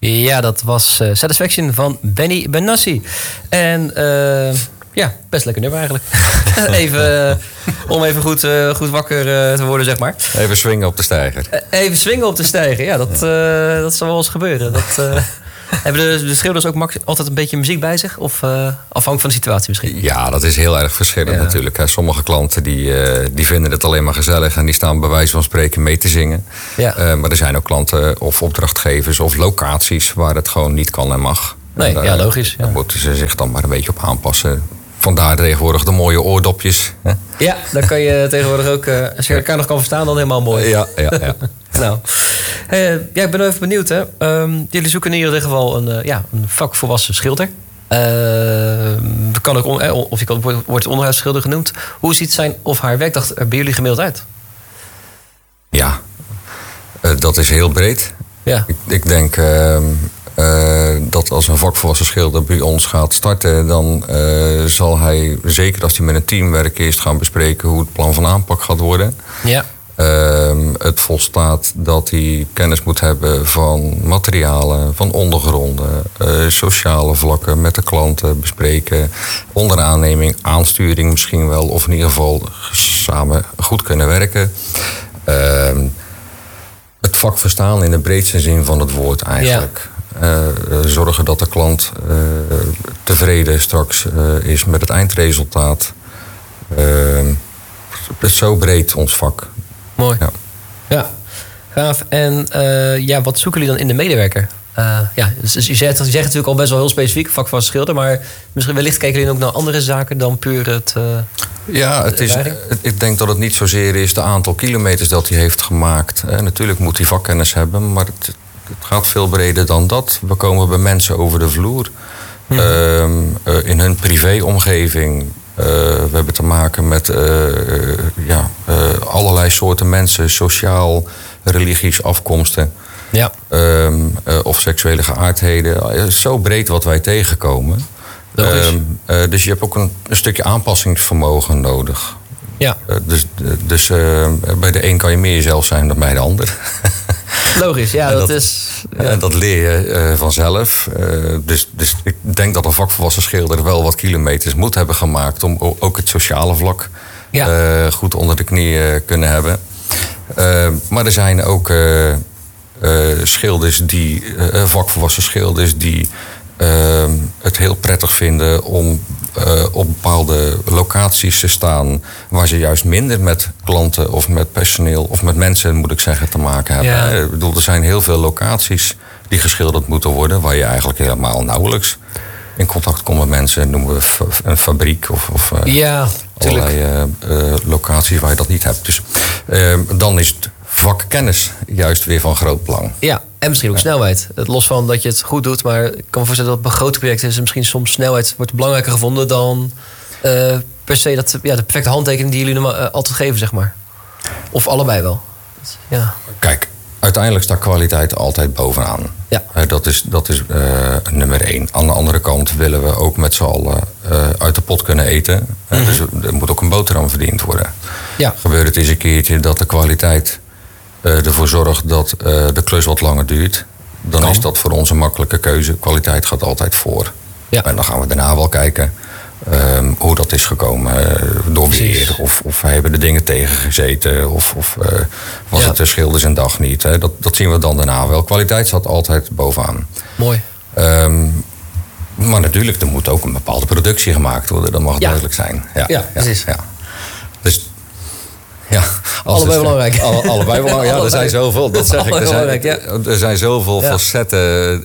Ja, dat was Satisfaction van Benny Benassi. En best lekker nummer eigenlijk. Om even goed wakker te worden, zeg maar. Even swingen op de steiger. Even swingen op de steiger, ja. Dat zal wel eens gebeuren. Hebben de schilders ook altijd een beetje muziek bij zich? Of afhankelijk van de situatie misschien? Ja, dat is heel erg verschillend natuurlijk. Hè. Sommige klanten die vinden het alleen maar gezellig en die staan bij wijze van spreken mee te zingen. Ja. Maar er zijn ook klanten of opdrachtgevers of locaties waar het gewoon niet kan en mag. Nee, logisch. Daar moeten ze zich dan maar een beetje op aanpassen. Vandaar tegenwoordig de mooie oordopjes. Hè? Ja, dan kan je tegenwoordig ook, als je elkaar nog kan verstaan, dan helemaal mooi. Ja. Nou, ik ben even benieuwd. Hè. Jullie zoeken in ieder geval een vakvolwassen schilder. Kan ook wordt onderhoudsschilder genoemd. Hoe ziet zijn of haar werkdag er bij jullie gemiddeld uit? Ja, dat is heel breed. Ja. Ik denk dat als een vakvolwassen schilder bij ons gaat starten, dan zal hij, zeker als hij met een team werkt, eerst gaan bespreken hoe het plan van aanpak gaat worden. Ja. Het volstaat dat hij kennis moet hebben van materialen, van ondergronden, sociale vlakken met de klanten bespreken, onder aanneming, aansturing misschien wel, of in ieder geval samen goed kunnen werken. Het vak verstaan in de breedste zin van het woord eigenlijk. Zorgen dat de klant tevreden straks is met het eindresultaat. Het is zo breed ons vak. Mooi. Ja, gaaf. En wat zoeken jullie dan in de medewerker? Dus je zegt natuurlijk al best wel heel specifiek, vak van schilder, maar misschien wellicht kijken jullie ook naar andere zaken dan puur het. Ik denk dat het niet zozeer is de aantal kilometers dat hij heeft gemaakt. Natuurlijk moet hij vakkennis hebben, maar het gaat veel breder dan dat. We komen bij mensen over de vloer. In hun privéomgeving. We hebben te maken met allerlei soorten mensen, sociaal, religieus afkomsten. Ja. Of seksuele geaardheden. Zo breed wat wij tegenkomen. Dus je hebt ook een stukje aanpassingsvermogen nodig. Ja. Dus bij de een kan je meer jezelf zijn dan bij de ander. Logisch, ja. Dat leer je vanzelf. Dus ik denk dat een vakvolwassen schilder wel wat kilometers moet hebben gemaakt om ook het sociale vlak goed onder de knie kunnen hebben. Maar er zijn ook schilders vakvolwassen schilders die het heel prettig vinden om op bepaalde locaties te staan waar ze juist minder met klanten of met personeel of met mensen, moet ik zeggen, te maken hebben. Ja. Ik bedoel, er zijn heel veel locaties die geschilderd moeten worden waar je eigenlijk helemaal nauwelijks in contact komt met mensen. Noemen we een fabriek of allerlei locaties waar je dat niet hebt. Dus dan is het vakkennis juist weer van groot belang. Ja, en misschien ook snelheid. Los van dat je het goed doet, maar ik kan me voorstellen dat bij grote projecten is misschien soms snelheid wordt belangrijker gevonden dan per se de perfecte handtekening die jullie altijd geven, zeg maar. Of allebei wel. Ja. Kijk, uiteindelijk staat kwaliteit altijd bovenaan. Ja. Dat is nummer 1. Aan de andere kant willen we ook met z'n allen uit de pot kunnen eten. Dus er moet ook een boterham verdiend worden. Ja. Gebeurt het eens een keertje dat de kwaliteit ervoor zorgt dat de klus wat langer duurt, dan is dat voor ons een makkelijke keuze. Kwaliteit gaat altijd voor. Ja. En dan gaan we daarna wel kijken hoe dat is gekomen. Door weer, of hebben de dingen tegengezeten, of was het de schilders een dag niet. Hè? Dat zien we dan daarna wel. Kwaliteit staat altijd bovenaan. Mooi. Maar natuurlijk, er moet ook een bepaalde productie gemaakt worden. Dat mag duidelijk zijn. Ja, precies. Ja. Dus allebei belangrijk. Allebei belangrijk. Ja, er zijn zoveel. Dat zeg ik. Er zijn zoveel facetten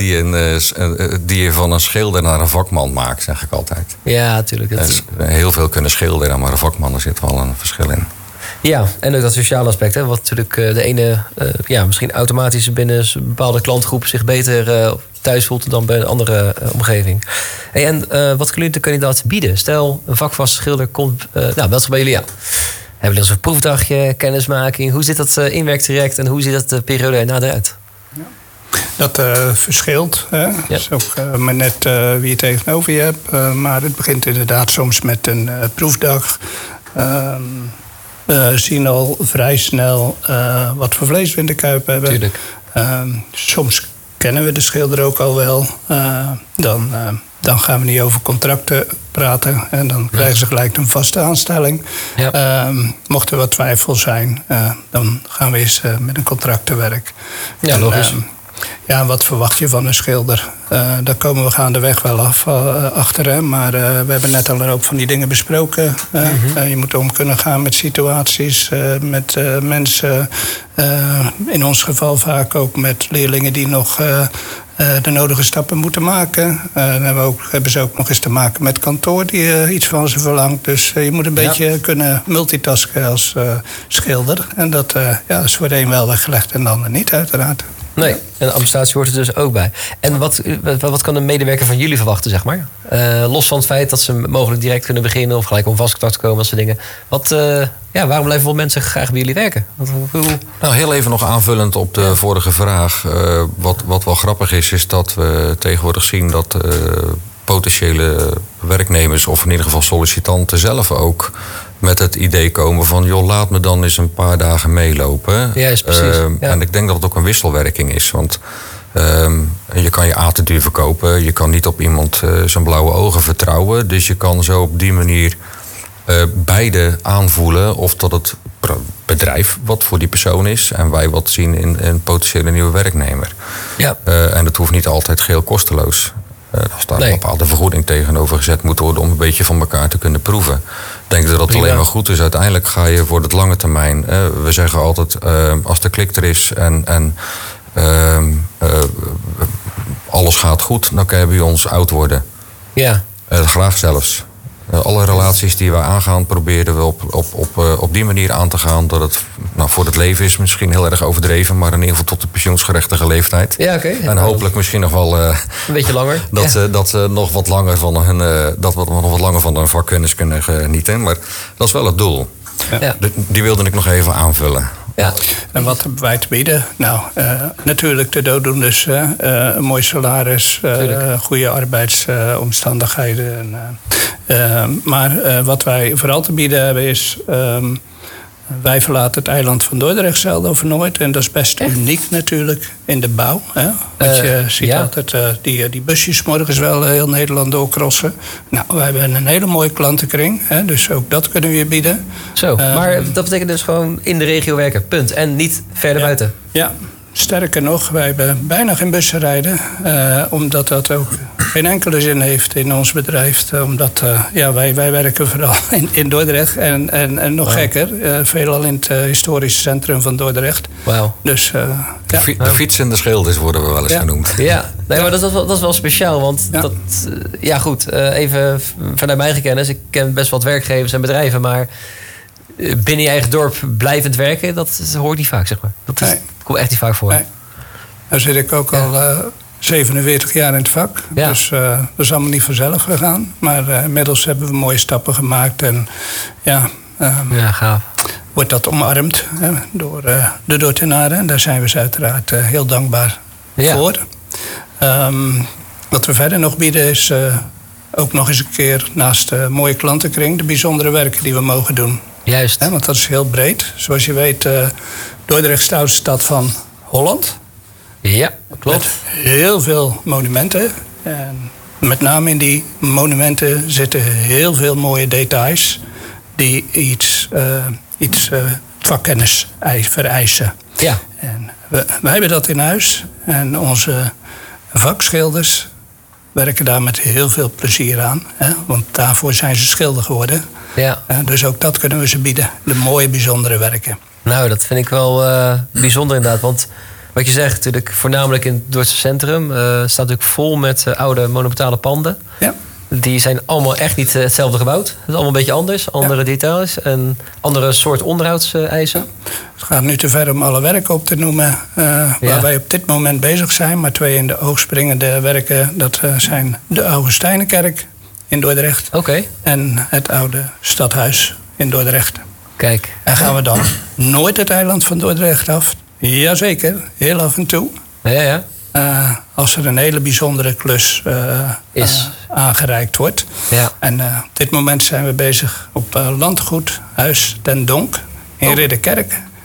die je van een schilder naar een vakman maakt, zeg ik altijd. Ja, natuurlijk. Heel veel kunnen schilderen, maar een vakman, er zit wel een verschil in. Ja, en ook dat sociale aspect. Hè, wat natuurlijk de ene misschien automatisch binnen een bepaalde klantgroep zich beter thuis voelt dan bij een andere omgeving. Hey, en wat kunnen jullie de kandidaat bieden? Stel, een vakvaste schilder komt belt zich bij jullie aan. Hebben jullie een proefdagje, kennismaking? Hoe zit dat inwerktraject en hoe ziet dat periode erna eruit? Dat verschilt. Hè? Ja. Dat is ook maar net wie je tegenover je hebt. Maar het begint inderdaad soms met een proefdag. We zien al vrij snel wat voor vlees we in de kuip hebben. Soms kennen we de schilder ook al wel. Dan gaan we niet over contracten praten. En dan krijgen ze gelijk een vaste aanstelling. Ja. Mocht er wat twijfel zijn, dan gaan we eens met een contract te werk. Ja, logisch. Ja, wat verwacht je van een schilder? Daar komen we gaandeweg wel achter. Hè? Maar we hebben net al een hoop van die dingen besproken. Je moet om kunnen gaan met situaties, met mensen. In ons geval vaak ook met leerlingen die nog de nodige stappen moeten maken. Dan hebben ze ook nog eens te maken met kantoor die iets van ze verlangt. Dus je moet een beetje kunnen multitasken als schilder. En dat is voor de een wel weggelegd en de ander niet, uiteraard. Nee, en de administratie hoort er dus ook bij. En wat kan een medewerker van jullie verwachten, zeg maar? Los van het feit dat ze mogelijk direct kunnen beginnen of gelijk om vast contact komen, dat soort dingen. Waarom blijven veel mensen graag bij jullie werken? Nou, heel even nog aanvullend op de vorige vraag. Wat wel grappig is dat we tegenwoordig zien dat potentiële werknemers, of in ieder geval sollicitanten zelf ook, met het idee komen van, joh, laat me dan eens een paar dagen meelopen. Ja, is precies. En ik denk dat het ook een wisselwerking is. Want je kan je te duur verkopen. Je kan niet op iemand zijn blauwe ogen vertrouwen. Dus je kan zo op die manier beide aanvoelen of dat het bedrijf wat voor die persoon is en wij wat zien in een potentiële nieuwe werknemer. Ja. En dat hoeft niet altijd geheel kosteloos. Als daar een bepaalde vergoeding tegenover gezet moet worden om een beetje van elkaar te kunnen proeven. Ik denk dat het alleen maar goed is. Uiteindelijk ga je voor het lange termijn. We zeggen altijd, als de klik er is en alles gaat goed, dan kan je bij ons oud worden. Ja. Graag zelfs. Alle relaties die we aangaan, proberen we op die manier aan te gaan. Dat het voor het leven is misschien heel erg overdreven, maar in ieder geval tot de pensioensgerechtige leeftijd. Ja, oké. En hopelijk misschien nog wel een beetje langer. Dat we nog wat langer van hun vakkennis kunnen genieten. Maar dat is wel het doel. Ja. Die wilde ik nog even aanvullen. Ja. En wat hebben wij te bieden? Nou, natuurlijk de dooddoeners. Een mooi salaris, goede arbeidsomstandigheden. Maar wat wij vooral te bieden hebben is, wij verlaten het eiland van Dordrecht zelden of nooit. En dat is best uniek natuurlijk in de bouw. Hè? Want je ziet altijd die busjes morgens wel heel Nederland doorcrossen. Nou, wij hebben een hele mooie klantenkring. Hè? Dus ook dat kunnen we je bieden. Zo, maar dat betekent dus gewoon in de regio werken, punt. En niet verder buiten. Ja. Sterker nog, wij hebben bijna geen bussen rijden. Omdat dat ook geen enkele zin heeft in ons bedrijf. Omdat wij werken vooral in Dordrecht. En nog gekker, veelal in het historische centrum van Dordrecht. Wauw. Dus, de fiets en de schilders worden we wel eens genoemd. Ja, nee, maar dat is wel speciaal. Want even vanuit mijn eigen kennis. Ik ken best wat werkgevers en bedrijven. Maar binnen je eigen dorp blijvend werken, dat hoort niet vaak, zeg maar. Dat komt echt niet vaak voor. Nee. Nou zit ik ook al 47 jaar in het vak. Ja. Dus dat is allemaal niet vanzelf gegaan. Maar inmiddels hebben we mooie stappen gemaakt. En gaaf. Wordt dat omarmd door de Dordtenaren. En daar zijn we ze uiteraard heel dankbaar voor. Wat we verder nog bieden is ook nog eens een keer naast de mooie klantenkring de bijzondere werken die we mogen doen. Juist. Want dat is heel breed. Zoals je weet, Dordrecht is de oudste stad van Holland. Ja, klopt. Met heel veel monumenten. En met name in die monumenten zitten heel veel mooie details die iets vakkennis vereisen. Ja. En wij hebben dat in huis. En onze vakschilders werken daar met heel veel plezier aan. Want daarvoor zijn ze schilder geworden. Ja. Dus ook dat kunnen we ze bieden. De mooie, bijzondere werken. Nou, dat vind ik wel bijzonder inderdaad. Want wat je zegt, natuurlijk voornamelijk in het Dordtse centrum staat natuurlijk vol met oude monumentale panden. Ja. Die zijn allemaal echt niet hetzelfde gebouwd. Het is allemaal een beetje anders. Andere details en andere soort onderhoudseisen. Ja. Het gaat nu te ver om alle werken op te noemen waar wij op dit moment bezig zijn. Maar 2 in de oog springende werken, dat zijn de Augustijnenkerk in Dordrecht. Okay. En het oude stadhuis in Dordrecht. Kijk. En gaan we dan nooit het eiland van Dordrecht af? Jazeker, heel af en toe. Ja. Als er een hele bijzondere klus aangereikt wordt. Ja. En op dit moment zijn we bezig op landgoed Huis ten Donk in Ridderkerk.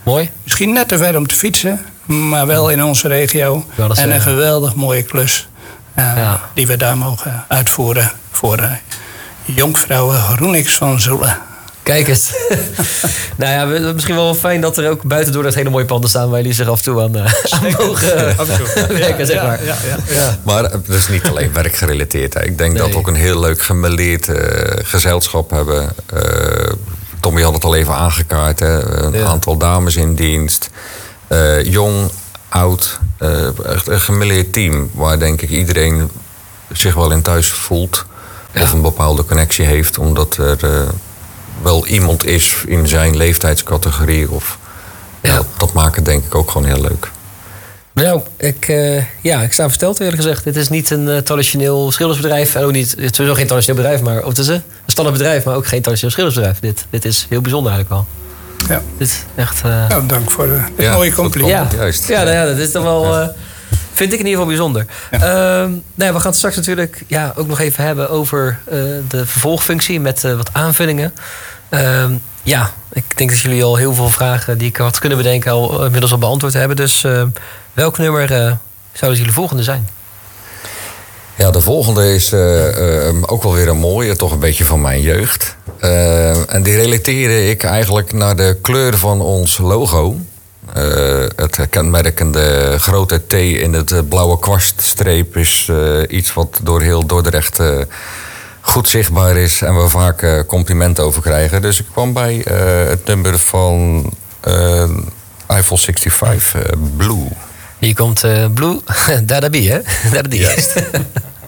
Mooi. Misschien net te ver om te fietsen, maar wel in onze regio. En een geweldig mooie klus die we daar mogen uitvoeren voor jonkvrouwen Groenix van Zoelen. Kijk eens. Nou ja, misschien wel fijn dat er ook buiten door dat hele mooie panden staan waar jullie zich af en toe aan mogen werken, zeg maar. Ja. Maar het is niet alleen werkgerelateerd. Hè. Ik denk dat we ook een heel leuk gemêleerd gezelschap hebben. Tommy had het al even aangekaart. Hè. Een aantal dames in dienst. Jong, oud. Echt een gemêleerd team. Waar denk ik iedereen zich wel in thuis voelt. Of een bepaalde connectie heeft. Omdat er wel iemand is in zijn leeftijdscategorie. Dat maakt het denk ik ook gewoon heel leuk. Nou, ik sta versteld eerlijk gezegd. Dit is niet een traditioneel schildersbedrijf. En ook niet, het is sowieso geen traditioneel bedrijf, maar het is een standaard bedrijf, maar ook geen traditioneel schildersbedrijf. Dit is heel bijzonder eigenlijk wel. Ja. Dit is echt. Dank voor dit mooie compliment. Ja, juist. Ja, dat is dan wel. Vind ik in ieder geval bijzonder. Ja. We gaan het straks natuurlijk ook nog even hebben over de vervolgfunctie met wat aanvullingen. Ik denk dat jullie al heel veel vragen die ik had kunnen bedenken al inmiddels al beantwoord hebben. Dus welk nummer zouden jullie volgende zijn? Ja, de volgende is ook wel weer een mooie, toch een beetje van mijn jeugd. En die relateerde ik eigenlijk naar de kleur van ons logo. Het kenmerkende grote T in het blauwe kwaststreep is iets wat door heel Dordrecht goed zichtbaar is en we vaak complimenten over krijgen. Dus ik kwam bij het nummer van Eiffel 65 Blue. Hier komt Blue Dadabi, hè? Dadabi. Juist.